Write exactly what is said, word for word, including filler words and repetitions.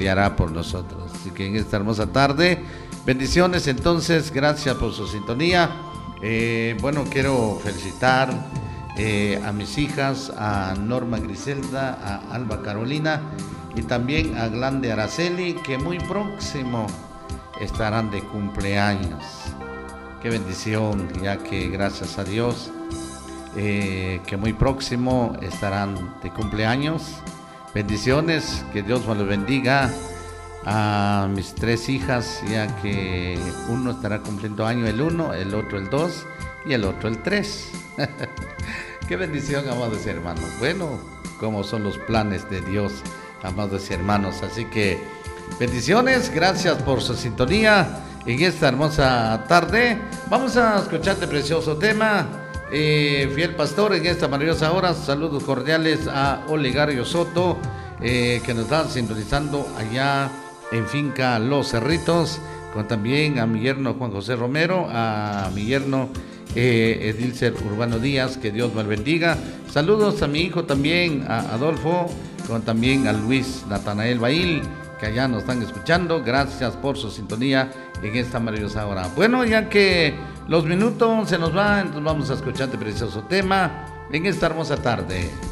peleará por nosotros. Así que en esta hermosa tarde, bendiciones entonces, gracias por su sintonía. Eh, bueno, quiero felicitar eh, a mis hijas, a Norma Griselda, a Alba Carolina y también a Glande Araceli, que muy próximo estarán de cumpleaños. Qué bendición, ya que gracias a Dios, eh, que muy próximo estarán de cumpleaños. Bendiciones, que Dios me los bendiga. A mis tres hijas, ya que uno estará cumpliendo año el uno, el otro el dos y el otro el tres. Qué bendición, amados hermanos. Bueno, como son los planes de Dios, amados hermanos. Así que bendiciones, gracias por su sintonía en esta hermosa tarde. Vamos a escuchar este precioso tema, eh, Fiel Pastor, en esta maravillosa hora. Saludos cordiales a Olegario Soto, eh, que nos está sintonizando allá en Finca Los Cerritos, con también a mi yerno Juan José Romero, a mi yerno eh, Edilcer Urbano Díaz, que Dios me bendiga. Saludos a mi hijo también, a Adolfo, con también a Luis Natanael Bail, que allá nos están escuchando. Gracias por su sintonía en esta maravillosa hora. Bueno, ya que los minutos se nos van, entonces vamos a escuchar este precioso tema en esta hermosa tarde.